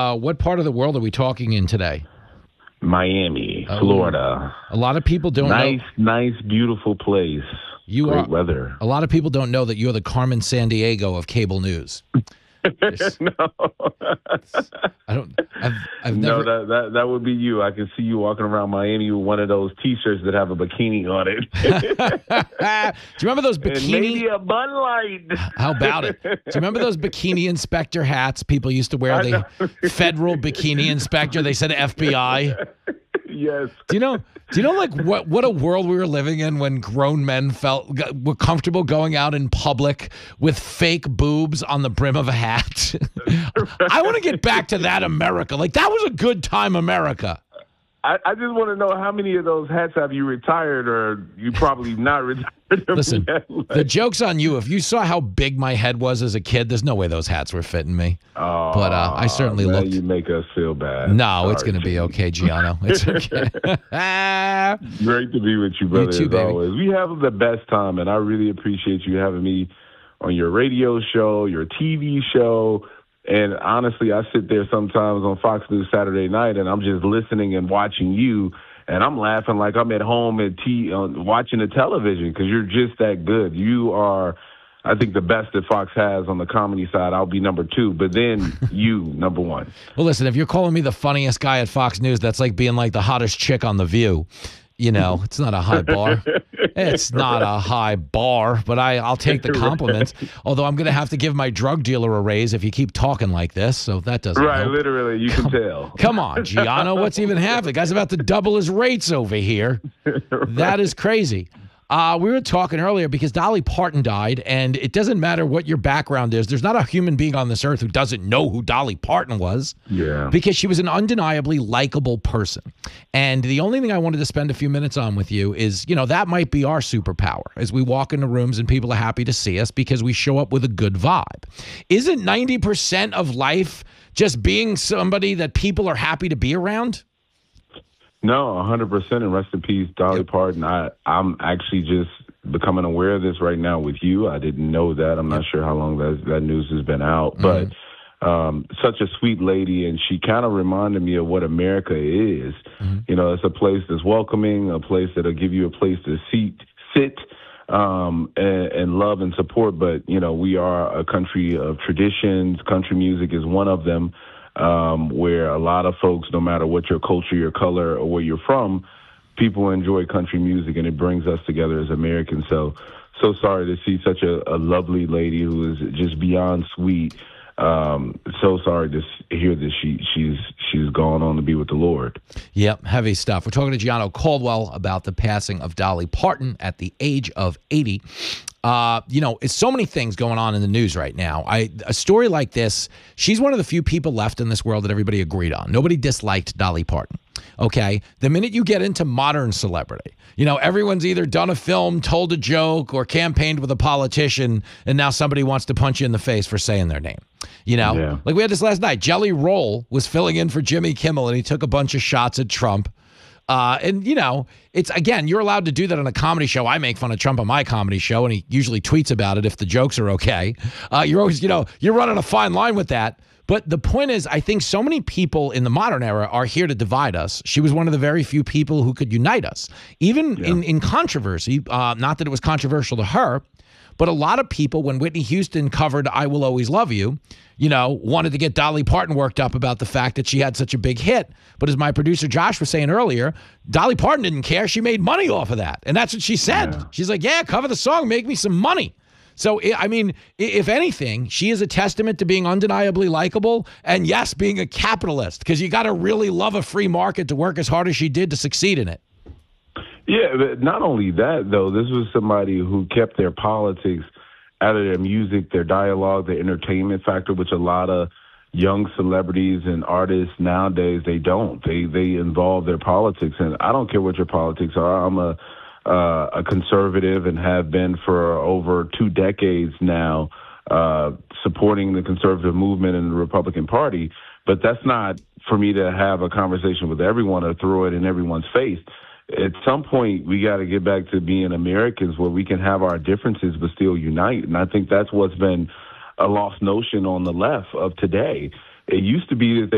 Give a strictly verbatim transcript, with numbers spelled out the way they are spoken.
uh, what part of the world are we talking in today? Miami, oh, Florida. A lot of people don't nice, know. Nice, nice, beautiful place. You Great are, weather. A lot of people don't know that you're the Carmen Sandiego of cable news. no. I don't. I've, I've never. No, that, that that would be you. I can see you walking around Miami with one of those T-shirts that have a bikini on it. Do you remember those bikini? And maybe a Bud Light. How about it? Do you remember those bikini inspector hats people used to wear? The federal bikini inspector. They said F B I. Yes. Do you know? Do you know like what what a world we were living in when grown men felt were comfortable going out in public with fake boobs on the brim of a hat? I want to get back to that America. Like that was a good time, America. I, I just want to know how many of those hats have you retired, or you probably not retired. Listen, the joke's on you. If you saw how big my head was as a kid, there's no way those hats were fitting me. Oh, but uh, I certainly man, looked. You make us feel bad. No, Sorry, it's going to be okay, Giano. It's okay. Great to be with you, brother. You too, as baby. always. We have the best time, and I really appreciate you having me on your radio show, your T V show. And honestly, I sit there sometimes on Fox News Saturday night, and I'm just listening and watching you, and I'm laughing like I'm at home at t- uh, watching the television because you're just that good. You are, I think, the best that Fox has on the comedy side. I'll be number two, but then you, number one. Well, listen, if you're calling me the funniest guy at Fox News, that's like being like the hottest chick on The View. You know, it's not a high bar. It's not a high bar, but I, I'll take the compliments. Although I'm going to have to give my drug dealer a raise if you keep talking like this, so that doesn't Right, help. literally, you come, can tell. Come on, Giano, what's even happening? The guy's about to double his rates over here. Right. That is crazy. Uh, we were talking earlier because Dolly Parton died, and it doesn't matter what your background is. There's not a human being on this earth who doesn't know who Dolly Parton was. Yeah. Because she was an undeniably likable person. And the only thing I wanted to spend a few minutes on with you is, you know, that might be our superpower as we walk into rooms and people are happy to see us because we show up with a good vibe. Isn't ninety percent of life just being somebody that people are happy to be around? No, one hundred percent, and rest in peace, Dolly Yep. Parton. I, I'm actually just becoming aware of this right now with you. I didn't know that. I'm not sure how long that, that news has been out, Mm-hmm. but um, such a sweet lady, and she kind of reminded me of what America is. Mm-hmm. You know, it's a place that's welcoming, a place that'll give you a place to seat, sit, um, and, and love and support. But, you know, we are a country of traditions. Country music is one of them. Um, where a lot of folks, no matter what your culture, your color, or where you're from, people enjoy country music, and it brings us together as Americans. So, so sorry to see such a, a lovely lady who is just beyond sweet. Um, so sorry to hear that she she's she's gone on to be with the Lord. Yep, heavy stuff. We're talking to Giano Caldwell about the passing of Dolly Parton at the age of eighty. Uh, you know, it's so many things going on in the news right now. I a story like this, she's one of the few people left in this world that everybody agreed on. Nobody disliked Dolly Parton. Okay, the minute you get into modern celebrity, you know, everyone's either done a film, told a joke, or campaigned with a politician, and now somebody wants to punch you in the face for saying their name. You know, Yeah. like we had this last night. Jelly Roll was filling in for Jimmy Kimmel, and he took a bunch of shots at Trump. Uh, and, you know, it's, again, you're allowed to do that on a comedy show. I make fun of Trump on my comedy show, and he usually tweets about it if the jokes are okay. Uh, you're always, you know, you're running a fine line with that. But the point is, I think so many people in the modern era are here to divide us. She was one of the very few people who could unite us. Even Yeah. in, in controversy, uh, not that it was controversial to her, but a lot of people, when Whitney Houston covered I Will Always Love You, you know, wanted to get Dolly Parton worked up about the fact that she had such a big hit. But as my producer Josh was saying earlier, Dolly Parton didn't care. She made money off of that. And that's what she said. Yeah. She's like, yeah, cover the song, make me some money. So, I mean, if anything, she is a testament to being undeniably likable and, yes, being a capitalist, because you got to really love a free market to work as hard as she did to succeed in it. Yeah, but not only that, though, this was somebody who kept their politics out of their music, their dialogue, their entertainment factor, which a lot of young celebrities and artists nowadays, they don't. They they involve their politics. And I don't care what your politics are. I'm a uh, a conservative and have been for over two decades now, uh, supporting the conservative movement and the Republican Party. But that's not for me to have a conversation with everyone or throw it in everyone's face. At some point, we got to get back to being Americans where we can have our differences but still unite. And I think that's what's been a lost notion on the left of today. It used to be that they